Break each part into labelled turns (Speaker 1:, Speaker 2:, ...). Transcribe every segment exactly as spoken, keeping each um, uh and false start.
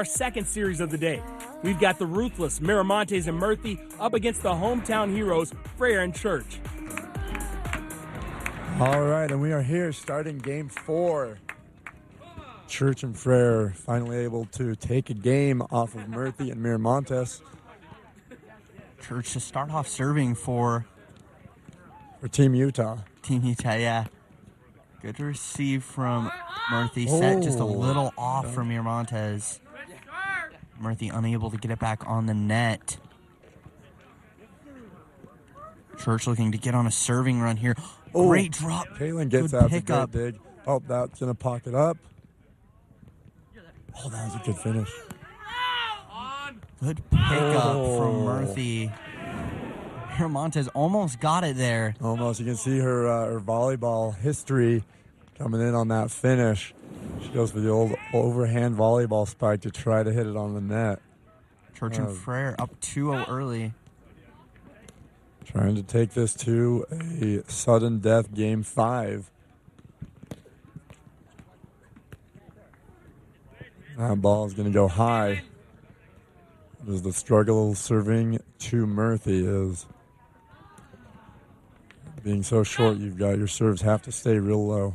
Speaker 1: Our second series of the day. We've got the ruthless Miramontes and Murphy up against the hometown heroes, Frere and Church.
Speaker 2: All right, and we are here starting game four. Church and Frere finally able to take a game off of Murphy and Miramontes.
Speaker 3: Church to start off serving for...
Speaker 2: For Team Utah.
Speaker 3: Team Utah, yeah. Good to receive from Murphy. Set
Speaker 2: oh,
Speaker 3: just a little off
Speaker 2: okay.
Speaker 3: from Miramontes. Murphy unable to get it back on the net. Church looking to get on a serving run here.
Speaker 2: Oh,
Speaker 3: great drop.
Speaker 2: Kaylin gets
Speaker 3: good
Speaker 2: out
Speaker 3: pick
Speaker 2: the
Speaker 3: up.
Speaker 2: dig. Oh, that's going to pocket up. Oh, that was a good finish.
Speaker 3: Good pick up
Speaker 2: oh.
Speaker 3: from Murphy. Miramontes almost got it there.
Speaker 2: Almost. You can see her, uh, her volleyball history coming in on that finish. She goes for the old overhand volleyball spike to try to hit it on the net.
Speaker 3: Church
Speaker 2: uh,
Speaker 3: and Frere up two oh early.
Speaker 2: Trying to take this to a sudden death game five. That ball is going to go high. As the struggle serving to Murphy is being so short, you've got your serves have to stay real low.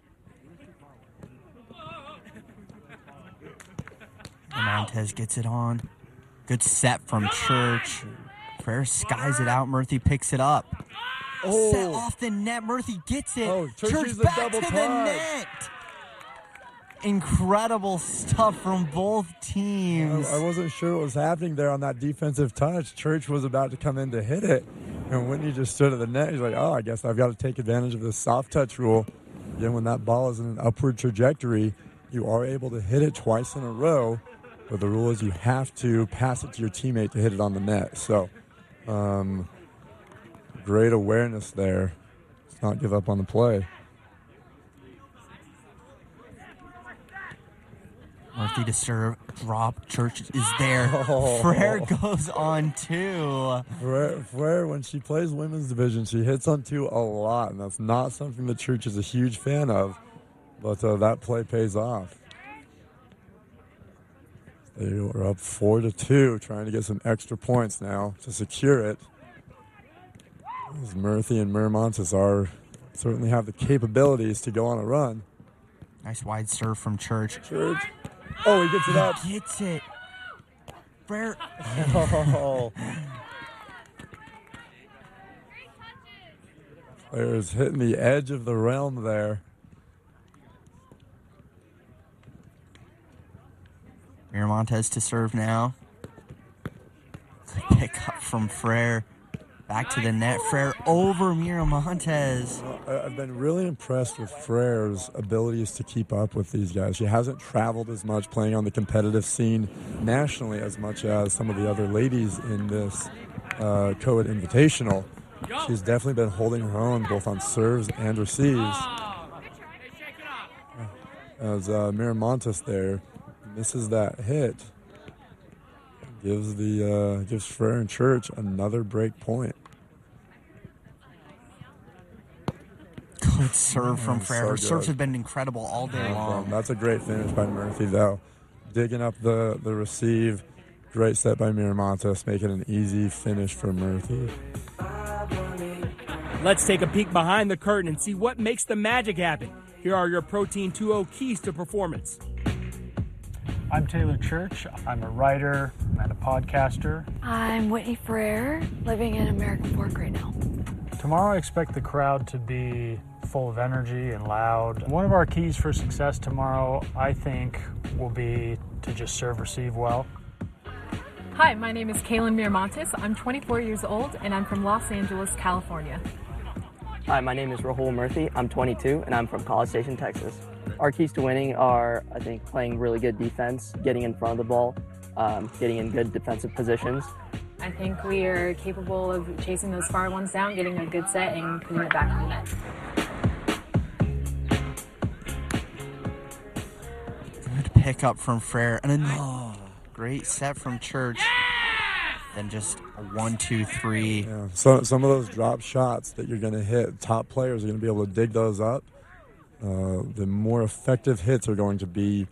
Speaker 3: Montez gets it on. Good set from Church. Frere skies it out. Murphy picks it up.
Speaker 2: Oh.
Speaker 3: Set off the net. Murphy gets it.
Speaker 2: Oh, Church
Speaker 3: Church
Speaker 2: uses a
Speaker 3: back
Speaker 2: double
Speaker 3: to
Speaker 2: touch.
Speaker 3: the net. Incredible stuff from both teams.
Speaker 2: I, I wasn't sure what was happening there on that defensive touch. Church was about to come in to hit it, and Whitney just stood at the net. He's like, oh, I guess I've got to take advantage of this soft touch rule. Again, when that ball is in an upward trajectory, you are able to hit it twice in a row, but the rule is you have to pass it to your teammate to hit it on the net. So, um, great awareness there. Let's not give up on the play.
Speaker 3: Murphy to serve, drop, Church is there.
Speaker 2: Oh.
Speaker 3: Frere goes on two.
Speaker 2: Frere, Frere, when she plays women's division, she hits on two a lot, and that's not something the Church is a huge fan of, but uh, that play pays off. They are up four to two, trying to get some extra points now to secure it. As Murphy and Miramontes are certainly have the capabilities to go on a run.
Speaker 3: Nice wide serve from Church.
Speaker 2: Church. Oh, he gets it up.
Speaker 3: He gets it. Frere.
Speaker 2: Oh. Frere is hitting the edge of the realm there.
Speaker 3: Miramontes to serve now. Good pick up from Frere. Back to the net. Frere over Miramontes.
Speaker 2: Uh, I've been really impressed with Frere's abilities to keep up with these guys. She hasn't traveled as much playing on the competitive scene nationally as much as some of the other ladies in this uh, co-ed invitational. She's definitely been holding her own both on serves and receives. As uh, Miramontes there misses that hit, gives the uh, gives Frere and Church another break point.
Speaker 3: Good serve from Frere.
Speaker 2: So
Speaker 3: Her serves
Speaker 2: good.
Speaker 3: have been incredible all day long.
Speaker 2: That's a great finish by Murphy, though. Digging up the, the receive. Great set by Miramontes, making an easy finish for Murphy.
Speaker 1: Let's take a peek behind the curtain and see what makes the magic happen. Here are your Protein two oh keys to performance.
Speaker 4: I'm Taylor Church. I'm a writer and a podcaster.
Speaker 5: I'm Whitney Frere, living in American Fork right now.
Speaker 4: Tomorrow I expect the crowd to be full of energy and loud. One of our keys for success tomorrow, I think, will be to just serve receive well.
Speaker 6: Hi, my name is Kaylin Miramontes. I'm twenty-four years old and I'm from Los Angeles, California.
Speaker 7: Hi, my name is Rahul Murthy. I'm twenty-two and I'm from College Station, Texas. Our keys to winning are, I think, playing really good defense, getting in front of the ball, um, getting in good defensive positions.
Speaker 6: I think we are capable of chasing those far ones down, getting a good set, and putting it back on the net.
Speaker 3: Good pickup from Frere. And a oh, great set from Church. Then just a one, two, three.
Speaker 2: Yeah. So some of those drop shots that you're going to hit, top players are going to be able to dig those up. Uh, the more effective hits are going to be